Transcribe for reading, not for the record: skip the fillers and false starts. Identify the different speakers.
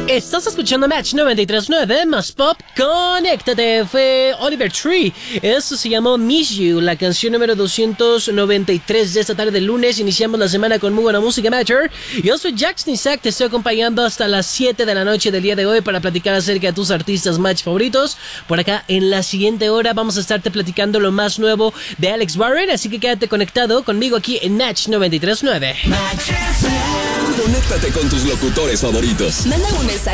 Speaker 1: Estás escuchando Match 93.9 más pop. Conéctate. Fue Oliver Tree. Esto se llamó Miss You, la canción número 293 de esta tarde de lunes. Iniciamos la semana con muy buena música, Matcher. Yo soy Jax Nisak. Te estoy acompañando hasta las 7 de la noche del día de hoy para platicar acerca de tus artistas Match favoritos. Por acá, en la siguiente hora, vamos a estarte platicando lo más nuevo de Alex Warren. Así que quédate conectado conmigo aquí en Match 93.9.
Speaker 2: Conéctate con tus locutores favoritos.
Speaker 3: Manda un